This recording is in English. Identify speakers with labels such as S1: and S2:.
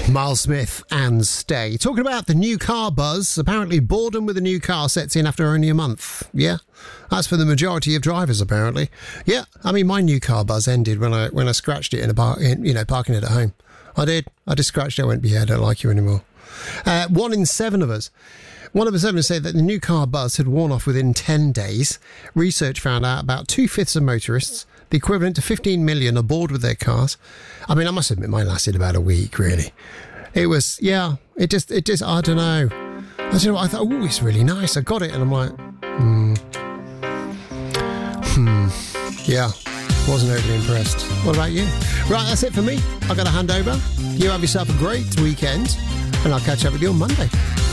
S1: Miles Smith and Stay. Talking about the new car buzz. Apparently boredom with a new car sets in after only a month. Yeah, that's for the majority of drivers, apparently. Yeah, I mean, my new car buzz ended when I scratched it parking it at home. I did. I just scratched it. I went, yeah, I don't like you anymore. 1 in 7 of us. 1 in 7 said that the new car buzz had worn off within 10 days. Research found out about 2/5 of motorists, the equivalent to 15 million, are bored with their cars. I mean, I must admit, mine lasted about a week, really. It was, yeah, it just, I don't know. I thought, oh, it's really nice. I got it, and I'm like, yeah, wasn't overly impressed. What about you? Right, that's it for me. I've got to hand over. You have yourself a great weekend, and I'll catch up with you on Monday.